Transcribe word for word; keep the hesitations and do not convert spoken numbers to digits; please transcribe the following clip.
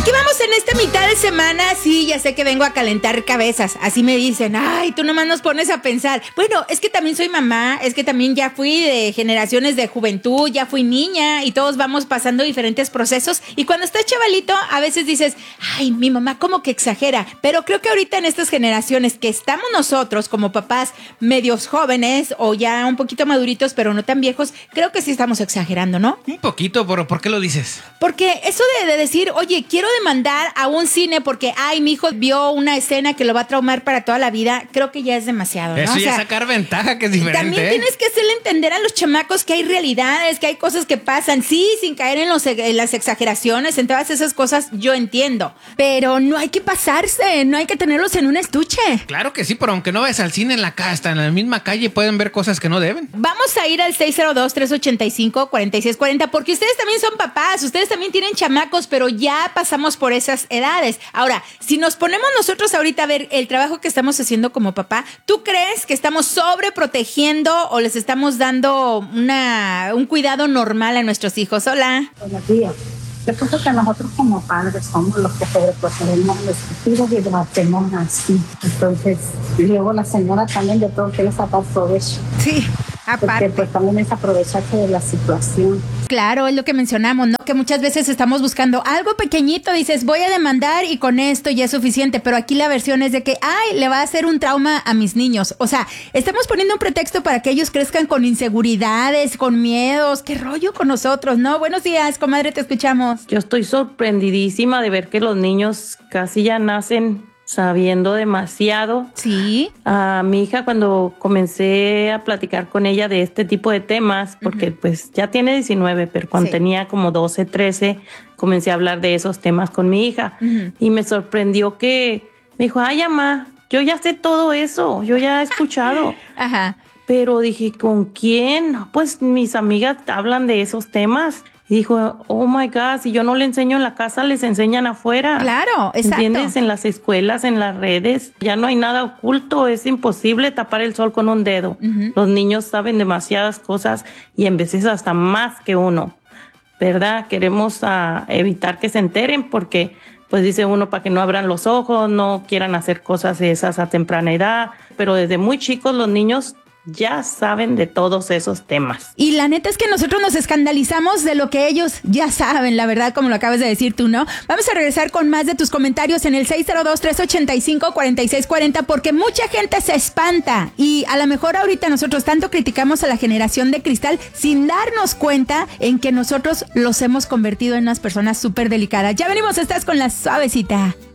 Aquí vamos en esta mitad de semana. Sí, ya sé que vengo a calentar cabezas. Así me dicen, ay, tú nomás nos pones a pensar. Bueno, es que también soy mamá, es que también ya fui de generaciones de juventud, ya fui niña y todos vamos pasando diferentes procesos. Y cuando estás chavalito, a veces dices, ay, mi mamá como que exagera. Pero creo que ahorita en estas generaciones que estamos nosotros como papás medios jóvenes o ya un poquito maduritos, pero no tan viejos, creo que sí estamos exagerando, ¿no? Un poquito, pero ¿por qué lo dices? Porque eso de, de decir, oye, quiero demandar a un cine porque, ay, mi hijo vio una escena que lo va a traumar para toda la vida, creo que ya es demasiado, ¿no? Eso O ya sea, es sacar ventaja, que es diferente. También ¿eh? tienes que hacerle entender a los chamacos que hay realidades, que hay cosas que pasan, sí, sin caer en, los, en las exageraciones, en todas esas cosas, yo entiendo. Pero no hay que pasarse, no hay que tenerlos en un estuche. Claro que sí, pero aunque no vayas al cine en la casa, hasta en la misma calle pueden ver cosas que no deben. Vamos a ir al seis cero dos, tres ocho cinco, cuatro seis cuatro cero porque ustedes también son papás, ustedes también tienen chamacos, pero ya pasamos por esas edades. Ahora, si nos ponemos nosotros ahorita a ver el trabajo que estamos haciendo como papá, ¿tú crees que estamos sobreprotegiendo o les estamos dando una, un cuidado normal a nuestros hijos? Hola. Buenos días. Yo pienso que nosotros como padres somos los que sobreprotegemos a nuestros hijos y lo hacemos así. Entonces, y luego la señora también de todo quiere sacar provecho. Sí, aparte. Porque pues también es aprovecharse de la situación. Claro, es lo que mencionamos, ¿no? Que muchas veces estamos buscando algo pequeñito, dices, voy a demandar y con esto ya es suficiente, pero aquí la versión es de que, ay, le va a hacer un trauma a mis niños. O sea, estamos poniendo un pretexto para que ellos crezcan con inseguridades, con miedos. ¿Qué rollo con nosotros, no? Buenos días, comadre, te escuchamos. Yo estoy sorprendidísima de ver que los niños casi ya nacen sabiendo demasiado. Sí. A mi hija, cuando comencé a platicar con ella de este tipo de temas, porque uh-huh. pues ya tiene diecinueve, pero cuando sí. tenía como doce, trece, comencé a hablar de esos temas con mi hija. Uh-huh. Y me sorprendió que me dijo, ay, mamá, yo ya sé todo eso, yo ya he escuchado. Ajá. Pero dije, ¿con quién? Pues mis amigas hablan de esos temas. Y dijo, oh my God, si yo no le enseño en la casa, les enseñan afuera. Claro, exacto. ¿Entiendes? En las escuelas, en las redes, ya no hay nada oculto, es imposible tapar el sol con un dedo. Uh-huh. Los niños saben demasiadas cosas y en veces hasta más que uno, ¿verdad? Queremos uh, evitar que se enteren porque, pues dice uno, para que no abran los ojos, no quieran hacer cosas esas a temprana edad, pero desde muy chicos los niños ya saben de todos esos temas. Y la neta es que nosotros nos escandalizamos de lo que ellos ya saben, la verdad, como lo acabas de decir tú, ¿no? Vamos a regresar con más de tus comentarios en el seis cero dos, tres ocho cinco, cuatro seis cuatro cero porque mucha gente se espanta y a lo mejor ahorita nosotros tanto criticamos a la generación de cristal sin darnos cuenta en que nosotros los hemos convertido en unas personas súper delicadas. Ya venimos, estás con la suavecita.